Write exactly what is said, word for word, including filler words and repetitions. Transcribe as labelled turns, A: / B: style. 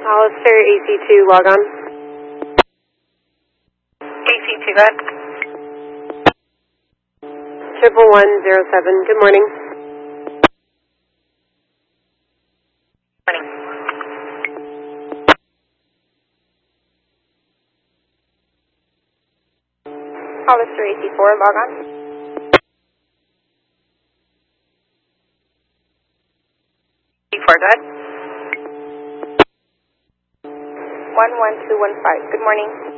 A: Hollister, A C two, log on.
B: A C two, go ahead.
A: Triple one zero seven, good morning.
B: Morning. Hollister, A C four, log on. A C four, go ahead. one one two one five, good morning.